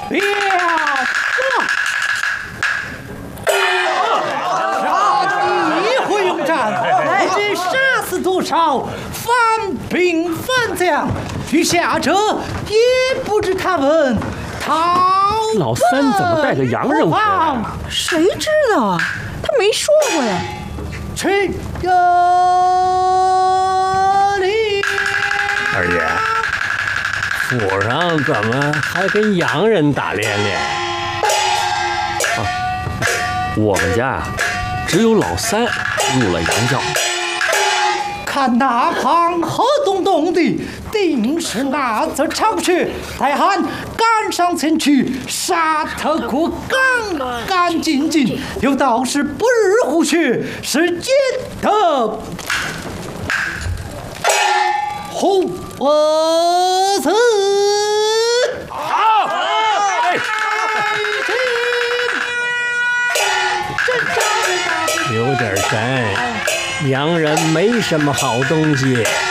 别你会用战，不知杀死多少反兵反将，余下者也不知他们逃。 老三怎么带着洋人回来？ 谁知道啊？他没说过呀。 去这里。 二爷，府上怎么还跟洋人打连连？啊，我们家啊，只有老三入了洋教。 看那旁何东东的，定是那则巢穴，待汉赶上前去，杀他个干干净净。有道是不日虎穴，是奸的虎子。 好，留点神，洋人没什么好东西。